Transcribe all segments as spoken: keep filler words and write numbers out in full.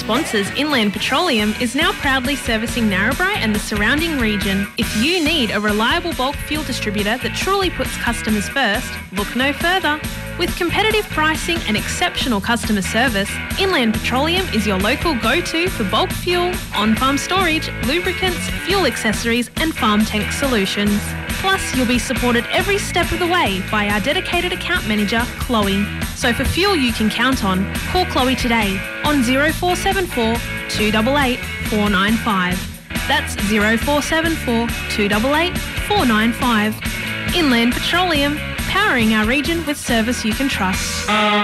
sponsors, Inland Petroleum, is now proudly servicing Narrabri and the surrounding region. If you need a reliable bulk fuel distributor that truly puts customers first, look no further. With competitive pricing and exceptional customer service, Inland Petroleum is your local go-to for bulk fuel, on-farm storage, lubricants, fuel accessories and farm tank solutions. Plus, you'll be supported every step of the way by our dedicated account manager, Chloe. So for fuel you can count on, call Chloe today on zero four seven four, two eight eight, four nine five. That's zero four seven four, two eight eight, four nine five. Inland Petroleum, powering our region with service you can trust.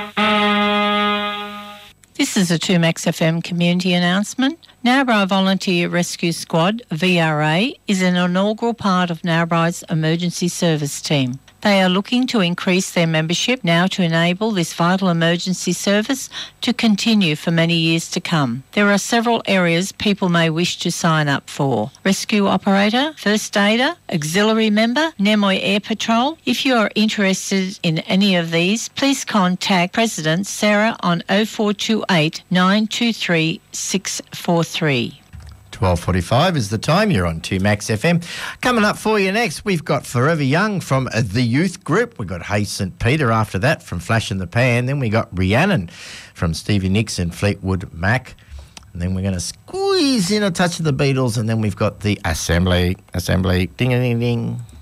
This is a two Max F M community announcement. Narrabri Volunteer Rescue Squad, V R A, is an inaugural part of Narrabri's emergency service team. They are looking to increase their membership now to enable this vital emergency service to continue for many years to come. There are several areas people may wish to sign up for: rescue operator, first aider, auxiliary member, Nemoy Air Patrol. If you are interested in any of these, please contact President Sarah on oh four two eight, nine two three, six four three. twelve forty-five is the time. You're on two Max F M. Coming up for you next, we've got Forever Young from uh, the youth group. We've got Hey Saint Peter after that from Flash in the Pan. Then we got Rhiannon from Stevie Nicks and Fleetwood Mac. And then we're going to squeeze in a touch of the Beatles. And then we've got the Assembly. Assembly. Ding-a-ding-ding.